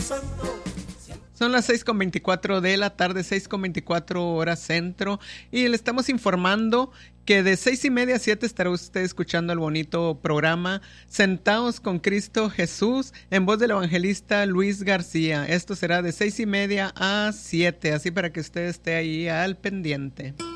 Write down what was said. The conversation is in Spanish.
Son las 6:24 de la tarde, 6:24 hora centro, y le estamos informando que de 6:30 a 7 estará usted escuchando el bonito programa Sentados con Cristo Jesús en voz del evangelista Luis García. Esto será de 6:30 a 7, así para que usted esté ahí al pendiente.